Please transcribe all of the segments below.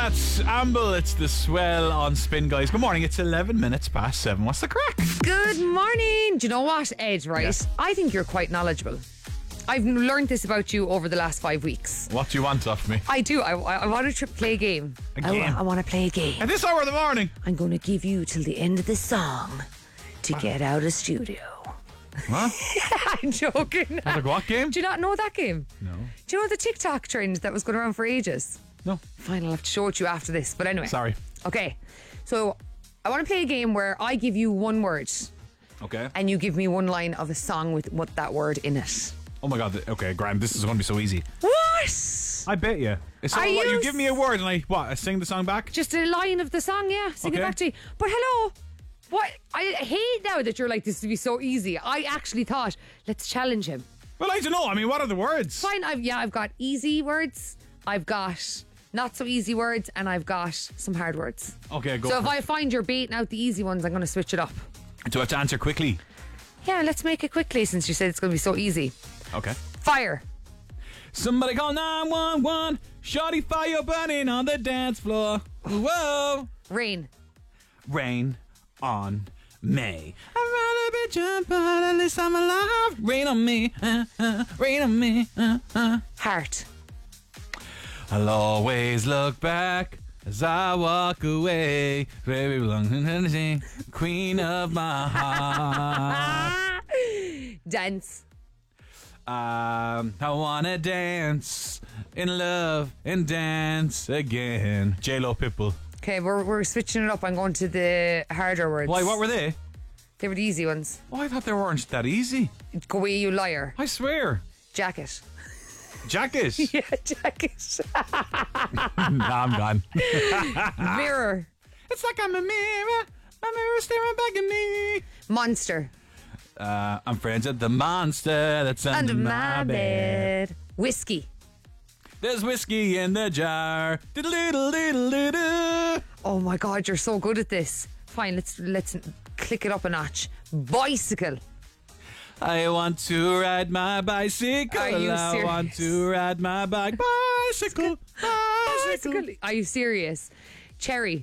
That's Amble. It's the swell on Spin, guys. Good morning. It's 11 minutes past 7. What's the crack? Good morning. Do you know what, Ed, right? Yes. I think you're quite knowledgeable. I've learned this about you over the last 5 weeks. What do you want off me? I do. I want to play a game. A game? I want to play a game. At this hour of the morning. I'm going to give you till the end of the song to get out of studio. What? I'm joking. Like what game? Do you not know that game? No. Do you know the TikTok trend that was going around for ages? No. Fine, I'll have to show it to you after this. But anyway. Sorry. Okay. So I want to play a game where I give you one word Okay. and you give me one line of a song with that word in it. Oh my god. Okay, Graham, this is going to be so easy. What? I bet you. So Are what, you you give me a word and I sing the song back? Just a line of the song, yeah. Sing it Okay. back to you. But hello. What? I hate now that you're like, this would be so easy. I actually thought, let's challenge him. Well, I don't know. I mean, what are the words? Fine, I've got easy words, I've got not so easy words, and I've got some hard words. Okay, go So for if it. I find you're baiting out the easy ones, I'm going to switch it up. Do I have to answer quickly? Yeah, let's make it quickly since you said it's going to be so easy. Okay. Fire. Somebody call 911. Shawty fire burning on the dance floor. Whoa. Rain. Rain on me. I'd rather be jumping, at least I'm alive. Rain on me. Rain on me. Heart. I'll always look back as I walk away. Baby, belong queen of my heart. Dance. I wanna dance in love and dance again. J-Lo Pitbull. Okay, we're switching it up. I'm going to the harder words. Why, what were they? They were the easy ones. Oh, I thought they weren't that easy. Go away, you liar. I swear. Jacket. Jacket. Yeah, jacket. Nah, I'm gone. Mirror. It's like I'm a mirror staring back at me. Monster. I'm friends with the monster that's under my bed. Whiskey. There's whiskey in the jar. Diddle-diddle-diddle-diddle. Oh my God, you're so good at this. Fine, let's click it up a notch. Bicycle. I want to ride my bicycle. Are you I want serious? to ride my bike. Bicycle. Bicycle. Bicycle. Are you serious? Cherry.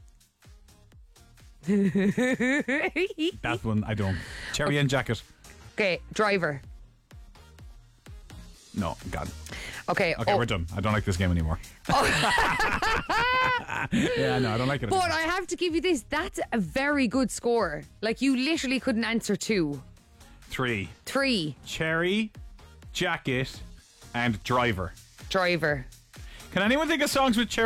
That one, I don't. Cherry and jacket. Okay, driver. No, God. Okay. Okay, we're done. I don't like this game anymore. Yeah, no, I don't like it But anymore. I have to give you this. That's a very good score. Like, you literally couldn't answer 2. 3. 3. Cherry, jacket, and driver. Driver. Can anyone think of songs with cherry?